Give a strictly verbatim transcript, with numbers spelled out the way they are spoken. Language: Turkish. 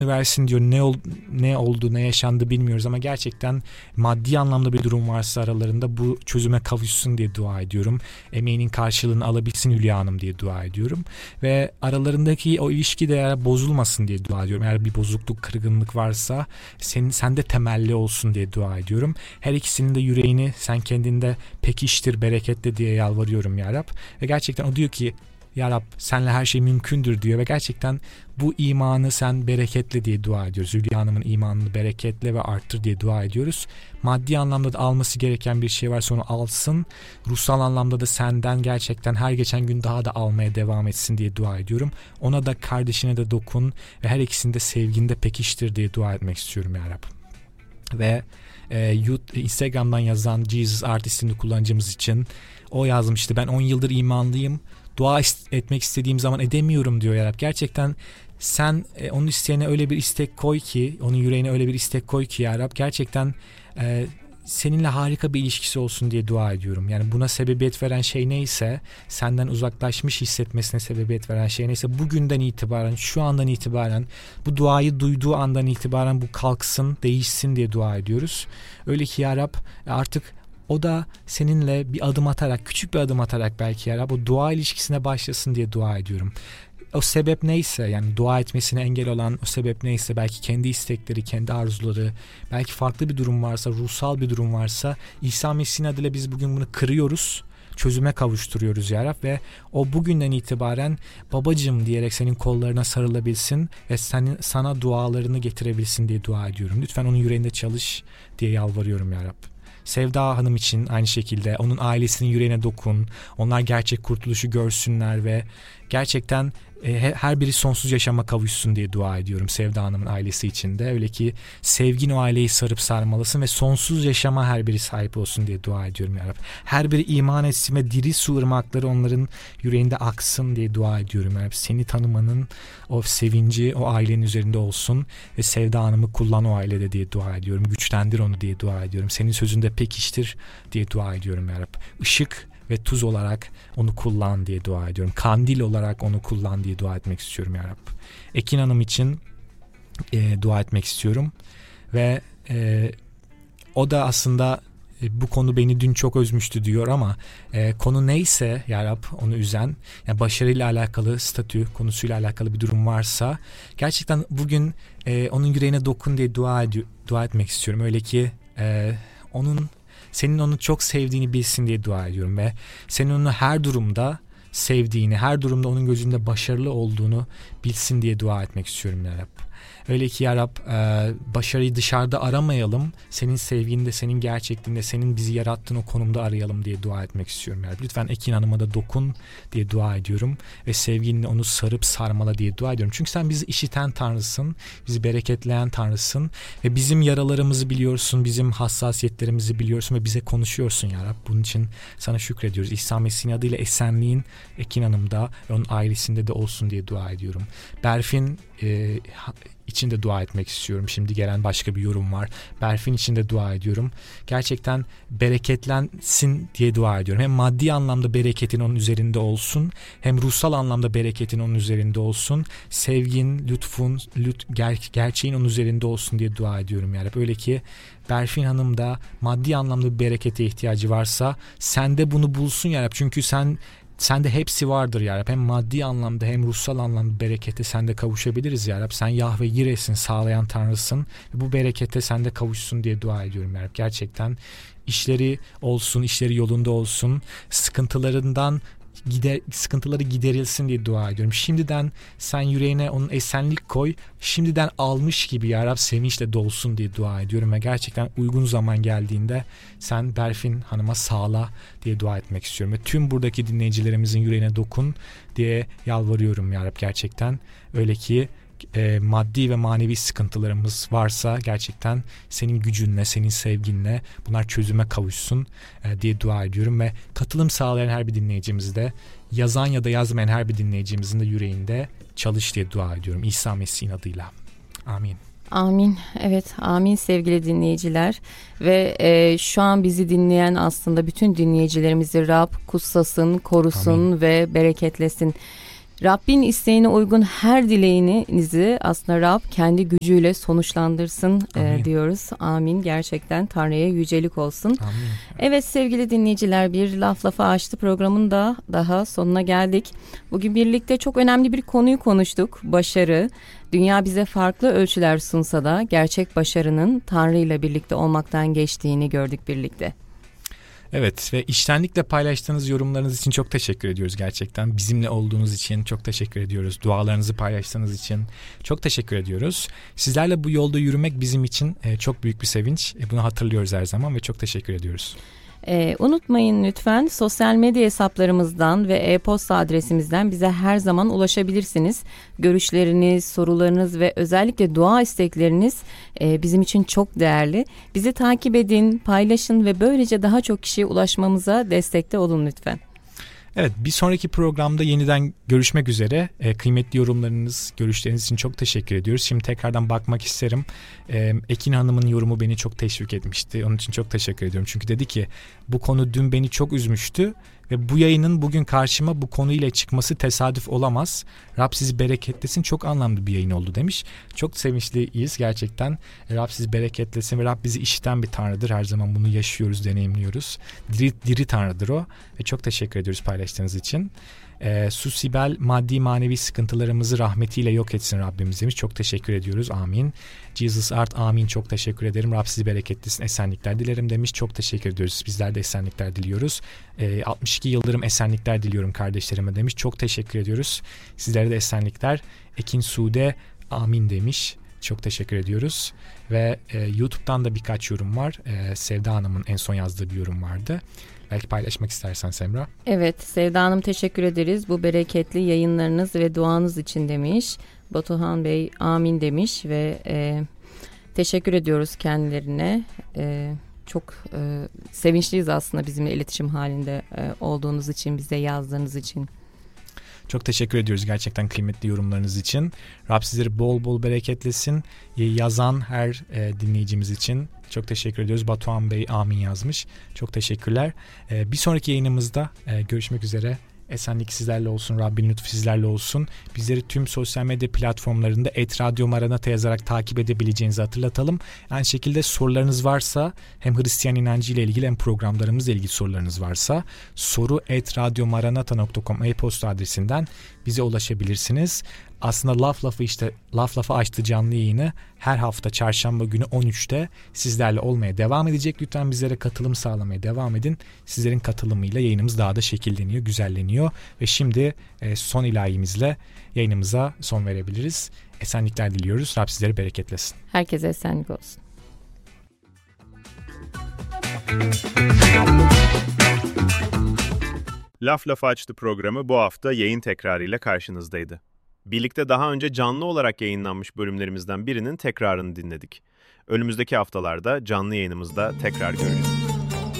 versin diyor. Ne ol, ne oldu, ne yaşandı bilmiyoruz ama gerçekten maddi anlamda bir durum varsa aralarında bu çözüme kavuşsun diye dua ediyorum. Emeğinin karşılığını alabilsin Hülya Hanım diye dua ediyorum. Ve aralarındaki o ilişki de eğer bozulmasın diye dua ediyorum. Eğer bir bozukluk, kırgınlık varsa senin sende temelli olsun diye dua ediyorum. Her ikisinin de yüreğini sen kendinde pekiştir, bereketle diye yalvarıyorum ya Rab. Ve gerçekten o diyor ki ya Rab senle her şey mümkündür diyor ve gerçekten bu imanı sen bereketle diye dua ediyoruz. Hülya Hanım'ın imanını bereketle ve arttır diye dua ediyoruz. Maddi anlamda da alması gereken bir şey varsa onu alsın. Ruhsal anlamda da senden gerçekten her geçen gün daha da almaya devam etsin diye dua ediyorum. Ona da kardeşine de dokun ve her ikisini de sevginde pekiştir diye dua etmek istiyorum ya Rab. Ve e, Instagram'dan yazan Jesus Art isimli kullanıcımız için o yazmıştı. Ben on yıldır imanlıyım. Dua etmek istediğim zaman edemiyorum diyor ya Rab. Gerçekten sen e, onun isteğine öyle bir istek koy ki, onun yüreğine öyle bir istek koy ki ya Rab. Gerçekten e, seninle harika bir ilişkisi olsun diye dua ediyorum. Yani buna sebebiyet veren şey neyse, senden uzaklaşmış hissetmesine sebebiyet veren şey neyse, bugünden itibaren, şu andan itibaren, bu duayı duyduğu andan itibaren bu kalksın, değişsin diye dua ediyoruz. Öyle ki ya Rab artık o da seninle bir adım atarak, küçük bir adım atarak belki ya Rab o dua ilişkisine başlasın diye dua ediyorum. O sebep neyse, yani dua etmesine engel olan o sebep neyse, belki kendi istekleri, kendi arzuları, belki farklı bir durum varsa, ruhsal bir durum varsa, İsa Mesih'in adıyla biz bugün bunu kırıyoruz, çözüme kavuşturuyoruz ya Rab ve o bugünden itibaren babacığım diyerek senin kollarına sarılabilsin ve senin, sana dualarını getirebilsin diye dua ediyorum. Lütfen onun yüreğinde çalış diye yalvarıyorum ya Rab. Sevda Hanım için aynı şekilde onun ailesinin yüreğine dokun. Onlar gerçek kurtuluşu görsünler ve gerçekten e, her biri sonsuz yaşama kavuşsun diye dua ediyorum Sevda Hanım'ın ailesi için de. Öyle ki sevgin o aileyi sarıp sarmalasın ve sonsuz yaşama her biri sahip olsun diye dua ediyorum ya Rab. Her biri iman etsin ve diri su ırmakları onların yüreğinde aksın diye dua ediyorum ya Rab. Seni tanımanın o sevinci o ailenin üzerinde olsun ve Sevda Hanım'ı kullan o ailede diye dua ediyorum. Güçlendir onu diye dua ediyorum. Senin sözünde pekiştir diye dua ediyorum ya Rab. Işık ve tuz olarak onu kullan diye dua ediyorum. Kandil olarak onu kullan diye dua etmek istiyorum ya Rab. Ekin Hanım için e, dua etmek istiyorum. Ve e, o da aslında e, bu konu beni dün çok üzmüştü diyor ama e, konu neyse ya Rab onu üzen, yani başarıyla alakalı, statü konusuyla alakalı bir durum varsa gerçekten bugün e, onun yüreğine dokun diye dua, ed- dua etmek istiyorum. Öyle ki e, onun senin onu çok sevdiğini bilsin diye dua ediyorum ve senin onu her durumda sevdiğini, her durumda onun gözünde başarılı olduğunu bilsin diye dua etmek istiyorum ya Rab. Öyle ki ya Rab başarıyı dışarıda aramayalım, senin sevginde, senin gerçekliğinde, senin bizi yarattığın o konumda arayalım diye dua etmek istiyorum ya Rab. Lütfen Ekin Hanım'a da dokun diye dua ediyorum ve sevginle onu sarıp sarmala diye dua ediyorum. Çünkü sen bizi işiten Tanrısın, bizi bereketleyen Tanrısın ve bizim yaralarımızı biliyorsun, bizim hassasiyetlerimizi biliyorsun ve bize konuşuyorsun ya Rab. Bunun için sana şükrediyoruz. İsa Mesih'in adıyla esenliğin Ekin Hanım'da ve onun ailesinde de olsun diye dua ediyorum. Berfin e, için de dua etmek istiyorum. Şimdi gelen başka bir yorum var. Berfin için de dua ediyorum. Gerçekten bereketlensin diye dua ediyorum. Hem maddi anlamda bereketin onun üzerinde olsun, hem ruhsal anlamda bereketin onun üzerinde olsun. Sevgin, lütfun, lüt, ger- gerçeğin onun üzerinde olsun diye dua ediyorum yani. Böyle ki Berfin Hanım da maddi anlamda bir berekete ihtiyacı varsa sen de bunu bulsun ya Rab. Çünkü sen Sende hepsi vardır ya Rab. Hem maddi anlamda hem ruhsal anlamda berekete sende kavuşabiliriz ya Rab. Sen Yahve Yire'sin, sağlayan Tanrısın. Bu berekete sende kavuşsun diye dua ediyorum ya Rab. Gerçekten işleri olsun, işleri yolunda olsun. Sıkıntılarından gider, sıkıntıları giderilsin diye dua ediyorum. Şimdiden sen yüreğine onun esenlik koy. Şimdiden almış gibi ya Rab sevinçle dolsun diye dua ediyorum ve gerçekten uygun zaman geldiğinde sen Berfin Hanım'a sağla diye dua etmek istiyorum. Ve tüm buradaki dinleyicilerimizin yüreğine dokun diye yalvarıyorum ya Rab gerçekten. Öyle ki E, maddi ve manevi sıkıntılarımız varsa gerçekten senin gücünle, senin sevginle bunlar çözüme kavuşsun e, diye dua ediyorum ve katılım sağlayan her bir dinleyicimiz de, yazan ya da yazmayan her bir dinleyicimizin de yüreğinde çalış diye dua ediyorum İsa Mesih'in adıyla. Amin. Amin. Evet, amin sevgili dinleyiciler ve e, şu an bizi dinleyen aslında bütün dinleyicilerimizi Rab kutsasın, korusun amin. Ve bereketlesin. Rabbin isteğine uygun her dileğinizi aslında Rab kendi gücüyle sonuçlandırsın e, diyoruz. Amin. Gerçekten Tanrı'ya yücelik olsun. Amin. Evet sevgili dinleyiciler, bir Laf Lafa Açtı programın da daha sonuna geldik. Bugün birlikte çok önemli bir konuyu konuştuk. Başarı. Dünya bize farklı ölçüler sunsa da gerçek başarının Tanrı ile birlikte olmaktan geçtiğini gördük birlikte. Evet ve içtenlikle paylaştığınız yorumlarınız için çok teşekkür ediyoruz gerçekten. Bizimle olduğunuz için çok teşekkür ediyoruz. Dualarınızı paylaştığınız için çok teşekkür ediyoruz. Sizlerle bu yolda yürümek bizim için çok büyük bir sevinç. Bunu hatırlıyoruz her zaman ve çok teşekkür ediyoruz. Ee, unutmayın lütfen sosyal medya hesaplarımızdan ve e-posta adresimizden bize her zaman ulaşabilirsiniz. Görüşleriniz, sorularınız ve özellikle dua istekleriniz e, bizim için çok değerli. Bizi takip edin, paylaşın ve böylece daha çok kişiye ulaşmamıza destekte olun lütfen. Evet, bir sonraki programda yeniden görüşmek üzere. E, kıymetli yorumlarınız, görüşleriniz için çok teşekkür ediyoruz. Şimdi tekrardan bakmak isterim. E, Ekin Hanım'ın yorumu beni çok teşvik etmişti. Onun için çok teşekkür ediyorum. Çünkü dedi ki bu konu dün beni çok üzmüştü ve bu yayının bugün karşıma bu konuyla çıkması tesadüf olamaz. Rab sizi bereketlesin, çok anlamlı bir yayın oldu demiş. Çok sevinçliyiz gerçekten. Rab sizi bereketlesin ve Rab bizi işiten bir Tanrıdır. Her zaman bunu yaşıyoruz, deneyimliyoruz. Diri, diri Tanrıdır o ve çok teşekkür ediyoruz paylaştığınız için. Ee, Su Sibel maddi manevi sıkıntılarımızı rahmetiyle yok etsin Rabbimiz demiş. Çok teşekkür ediyoruz. Amin. Jesus Art amin. Çok teşekkür ederim. Rab sizi bereketlesin. Esenlikler dilerim demiş. Çok teşekkür ediyoruz. Bizler de esenlikler diliyoruz. Ee, altmış iki Yıldırım esenlikler diliyorum kardeşlerime demiş. Çok teşekkür ediyoruz. Sizlere de esenlikler. Ekin Sude amin demiş. Çok teşekkür ediyoruz. Ve e, YouTube'dan da birkaç yorum var. E, Sevda Hanım'ın en son yazdığı bir yorum vardı. Belki paylaşmak istersen Semra. Evet Sevda Hanım teşekkür ederiz. Bu bereketli yayınlarınız ve duanız için demiş. Batuhan Bey amin demiş ve e, teşekkür ediyoruz kendilerine. E, çok e, sevinçliyiz aslında bizimle iletişim halinde e, olduğunuz için, bize yazdığınız için. Çok teşekkür ediyoruz gerçekten kıymetli yorumlarınız için. Rab sizleri bol bol bereketlesin. Yazan her e, dinleyicimiz için çok teşekkür ediyoruz. Batuhan Bey amin yazmış. Çok teşekkürler. E, bir sonraki yayınımızda e, görüşmek üzere. Esenlik sizlerle olsun. Rabbin lütfu sizlerle olsun. Bizleri tüm sosyal medya platformlarında et radyo maranata yazarak takip edebileceğinizi hatırlatalım. Aynı şekilde sorularınız varsa hem Hristiyan inancı ile ilgili hem programlarımızla ilgili sorularınız varsa soru et radyo maranata nokta com e-posta adresinden bize ulaşabilirsiniz. Aslında Laf Lafı işte Laf Lafı Açtı canlı yayını her hafta çarşamba günü on üçte sizlerle olmaya devam edecek. Lütfen bizlere katılım sağlamaya devam edin. Sizlerin katılımıyla yayınımız daha da şekilleniyor, güzelleniyor. Ve şimdi e, son ilahimizle yayınımıza son verebiliriz. Esenlikler diliyoruz. Rab sizleri bereketlesin. Herkese esenlik olsun. Laf Lafı Açtı programı bu hafta yayın tekrarıyla karşınızdaydı. Birlikte daha önce canlı olarak yayınlanmış bölümlerimizden birinin tekrarını dinledik. Önümüzdeki haftalarda canlı yayınımızda tekrar göreceğiz.